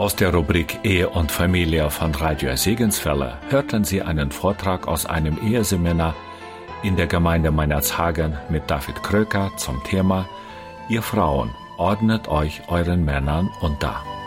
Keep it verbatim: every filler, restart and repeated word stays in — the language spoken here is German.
Aus der Rubrik Ehe und Familie von Radio Segenswelle hörten Sie einen Vortrag aus einem Eheseminar in der Gemeinde Meinerzhagen mit David Kröker zum Thema: Ihr Frauen, ordnet euch euren Männern unter.